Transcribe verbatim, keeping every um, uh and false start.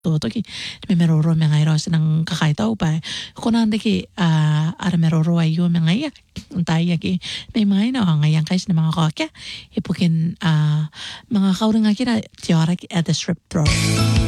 toki me meroro me ngai ros nang kakai tau pa kona ndeki a ara meroro ai yo me ngai tai aki me mai na nga yang kais na mga kaka ipukin a mga kauringa kira tiara at the strip throat